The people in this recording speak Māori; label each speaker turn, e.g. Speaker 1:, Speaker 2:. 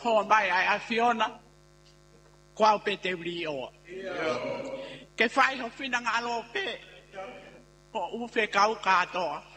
Speaker 1: ho mai ai Fiona. Qua pe te rio. Ke fai ho fina ngalo pe. Ho ufe kau katoa.